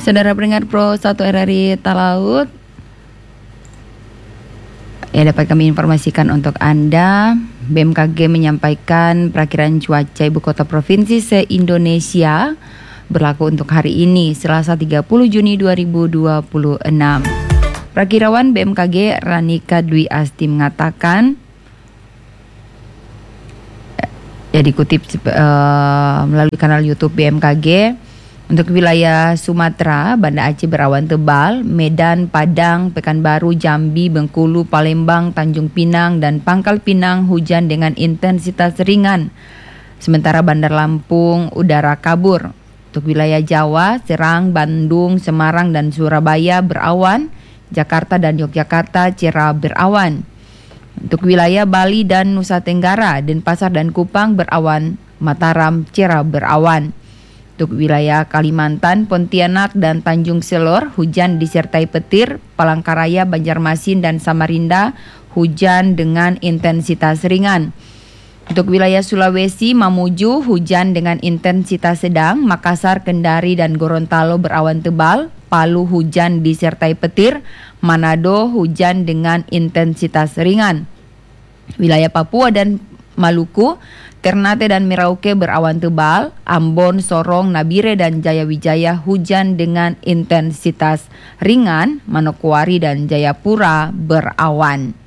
Saudara pendengar Pro 1 RRI Talaut, dapat kami informasikan untuk Anda, BMKG menyampaikan perakiraan cuaca ibu kota provinsi se-Indonesia berlaku untuk hari ini, Selasa 30 Juni 2026. Perakirawan BMKG Ranika Dwi Asti mengatakan, dikutip melalui kanal YouTube BMKG, untuk wilayah Sumatera, Banda Aceh berawan tebal, Medan, Padang, Pekanbaru, Jambi, Bengkulu, Palembang, Tanjung Pinang, dan Pangkal Pinang hujan dengan intensitas ringan. Sementara Bandar Lampung udara kabur. Untuk wilayah Jawa, Serang, Bandung, Semarang, dan Surabaya berawan, Jakarta dan Yogyakarta cerah berawan. Untuk wilayah Bali dan Nusa Tenggara, Denpasar dan Kupang berawan, Mataram cerah berawan. Untuk wilayah Kalimantan, Pontianak, dan Tanjung Selor, hujan disertai petir, Palangkaraya, Banjarmasin, dan Samarinda, hujan dengan intensitas ringan. Untuk wilayah Sulawesi, Mamuju, hujan dengan intensitas sedang, Makassar, Kendari, dan Gorontalo berawan tebal, Palu hujan disertai petir, Manado hujan dengan intensitas ringan. Wilayah Papua dan Maluku, Ternate dan Merauke berawan tebal, Ambon, Sorong, Nabire, dan Jayawijaya hujan dengan intensitas ringan, Manokwari dan Jayapura berawan.